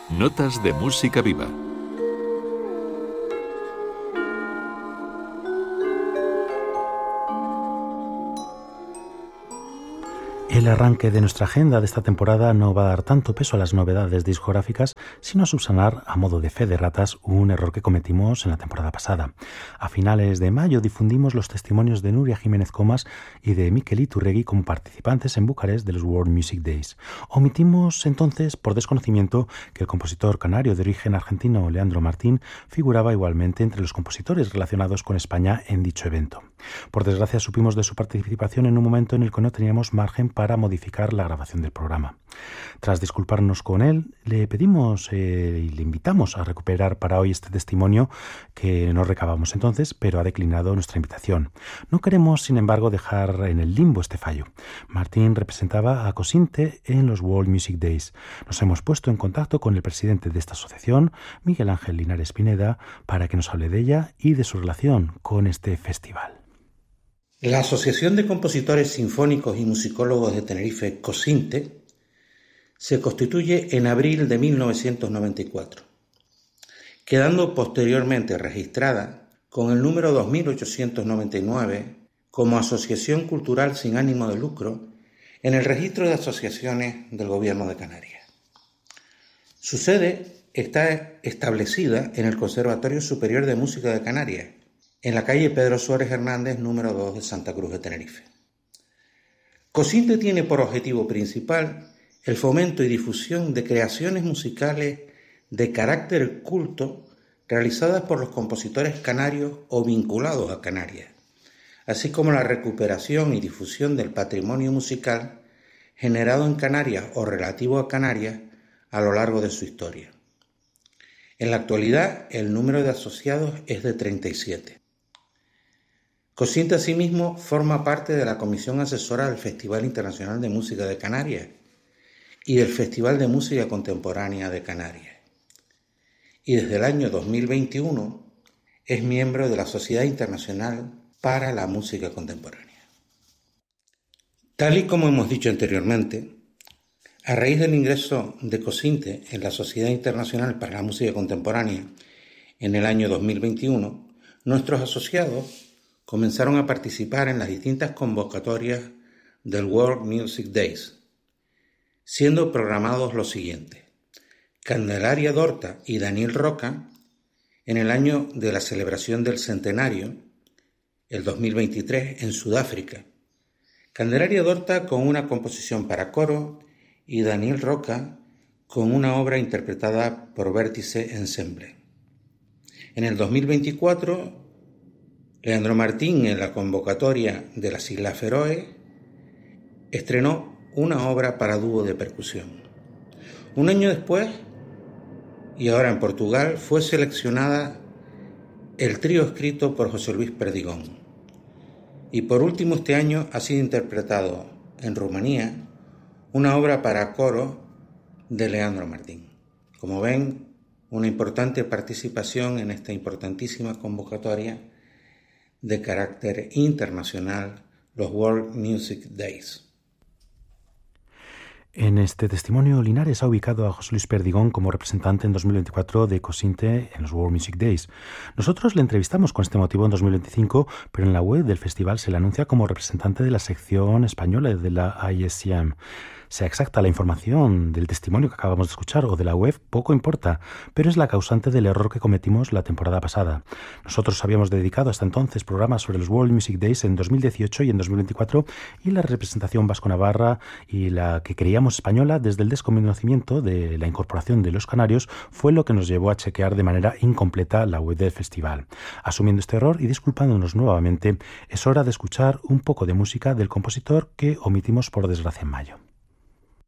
Notas de música viva. El arranque de nuestra agenda de esta temporada no va a dar tanto peso a las novedades discográficas, sino a subsanar, a modo de fe de ratas, un error que cometimos en la temporada pasada. A finales de mayo difundimos los testimonios de Nuria Jiménez Comas y de Mikel Iturregui como participantes en Bucarest de los World Music Days. Omitimos entonces, por desconocimiento, que el compositor canario de origen argentino Leandro Martín figuraba igualmente entre los compositores relacionados con España en dicho evento. Por desgracia, supimos de su participación en un momento en el que no teníamos margen para modificar la grabación del programa. Tras disculparnos con él, le pedimos y le invitamos a recuperar para hoy este testimonio que no recabamos entonces, pero ha declinado nuestra invitación. No queremos, sin embargo, dejar en el limbo este fallo. Martín representaba a Cosinte en los World Music Days. Nos hemos puesto en contacto con el presidente de esta asociación, Miguel Ángel Linares Pineda, para que nos hable de ella y de su relación con este festival. La Asociación de Compositores Sinfónicos y Musicólogos de Tenerife, Cosinte, se constituye en abril de 1994, quedando posteriormente registrada con el número 2899 como Asociación Cultural sin ánimo de lucro en el registro de asociaciones del Gobierno de Canarias. Su sede está establecida en el Conservatorio Superior de Música de Canarias, en la calle Pedro Suárez Hernández, número 2 de Santa Cruz de Tenerife. Cosinte tiene por objetivo principal el fomento y difusión de creaciones musicales de carácter culto realizadas por los compositores canarios o vinculados a Canarias, así como la recuperación y difusión del patrimonio musical generado en Canarias o relativo a Canarias a lo largo de su historia. En la actualidad, el número de asociados es de 37. Cosinte asimismo forma parte de la Comisión Asesora del Festival Internacional de Música de Canarias y del Festival de Música Contemporánea de Canarias. Y desde el año 2021 es miembro de la Sociedad Internacional para la Música Contemporánea. Tal y como hemos dicho anteriormente, a raíz del ingreso de Cosinte en la Sociedad Internacional para la Música Contemporánea en el año 2021, nuestros asociados comenzaron a participar en las distintas convocatorias del World Music Days, siendo programados los siguientes: Candelaria Dorta y Daniel Roca en el año de la celebración del centenario, el 2023, en Sudáfrica. Candelaria Dorta con una composición para coro y Daniel Roca con una obra interpretada por Vértice Ensemble. En el 2024, Leandro Martín, en la convocatoria de las Islas Feroe, estrenó una obra para dúo de percusión. Un año después, y ahora en Portugal, fue seleccionada el trío escrito por José Luis Perdigón. Y por último, este año ha sido interpretado en Rumanía una obra para coro de Leandro Martín. Como ven, una importante participación en esta importantísima convocatoria de carácter internacional, los World Music Days. En este testimonio, Linares ha ubicado a José Luis Perdigón como representante en 2024 de Cosinte en los World Music Days. Nosotros le entrevistamos con este motivo en 2025, pero en la web del festival se le anuncia como representante de la sección española de la ISCM. Sea exacta la información del testimonio que acabamos de escuchar o de la web, poco importa, pero es la causante del error que cometimos la temporada pasada. Nosotros habíamos dedicado hasta entonces programas sobre los World Music Days en 2018 y en 2024, y la representación vasco-navarra y la que creíamos española desde el desconocimiento de la incorporación de los canarios fue lo que nos llevó a chequear de manera incompleta la web del festival. Asumiendo este error y disculpándonos nuevamente, es hora de escuchar un poco de música del compositor que omitimos por desgracia en mayo.